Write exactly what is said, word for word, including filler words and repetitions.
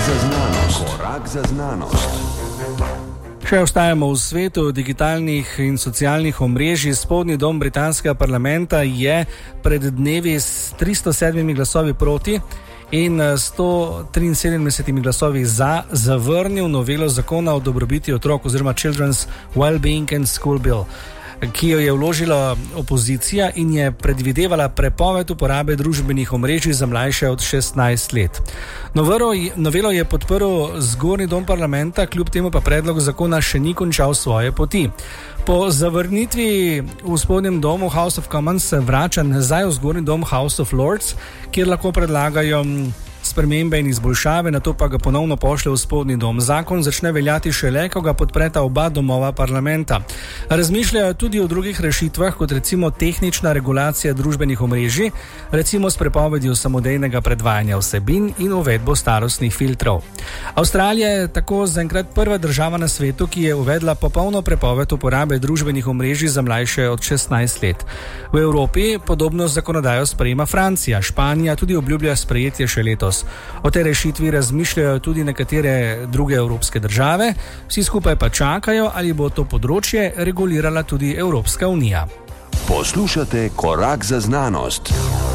za znanost. Korak za znanost. Še ostajamo v svetu digitalnih in socialnih omrežij. Spodnji dom britanskega parlamenta je pred dnevi s tristo sedmimi glasovi proti in sto triinsedemdesetimi glasovi za zavrnil novelo zakona o dobrobiti otrok oziroma Children's Wellbeing and School Bill, ki jo je vložila opozicija in je predvidevala prepoved uporabe družbenih omrežij za mlajše od šestnajst let. Novelo je podprl zgornji dom parlamenta, kljub temu pa predlog zakona še ni končal svoje poti. Po zavrnitvi v spodnjem domu House of Commons se vrača nazaj v zgornji dom House of Lords, kjer lahko predlagajo spremembe in izboljšave, nato pa ga ponovno pošlje v spodnji dom. Zakon začne veljati šele, ko ga podpreta oba domova parlamenta. Razmišljajo tudi o drugih rešitvah, kot recimo tehnična regulacija družbenih omrežij, recimo s prepovedjo samodejnega predvajanja vsebin in uvedbo starostnih filtrov. Avstralija je tako zaenkrat prva država na svetu, ki je uvedla popolno prepoved uporabe družbenih omrežij za mlajše od šestnajst let. V Evropi podobno zakonodajo sprejema Francija, Španija tudi obljublja sprejetje še letos. O tej rešitvi razmišljajo tudi nekatere druge evropske države, vsi skupaj pa čakajo, ali bo to področje regulirala tudi Evropska unija. Poslušate Korak za znanost.